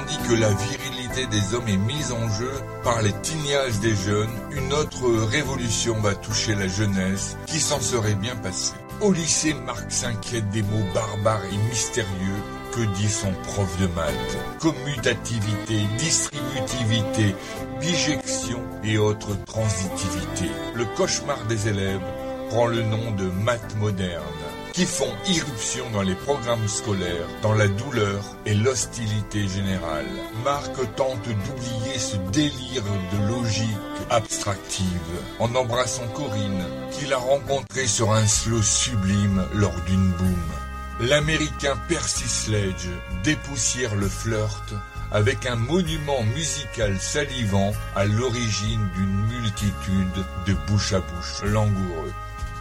tandis que la virilité des hommes est mise en jeu par les tignages des jeunes, une autre révolution va toucher la jeunesse qui s'en serait bien passée. Au lycée, Marc s'inquiète des mots barbares et mystérieux que dit son prof de maths. Commutativité, distributivité, bijection et autres transitivités. Le cauchemar des élèves prend le nom de maths moderne, qui font irruption dans les programmes scolaires, dans la douleur et l'hostilité générale. Marc tente d'oublier ce délire de logique abstractive en embrassant Corinne, qu'il a rencontrée sur un slow sublime lors d'une boom. L'américain Percy Sledge dépoussière le flirt avec un monument musical salivant à l'origine d'une multitude de bouche à bouche langoureux.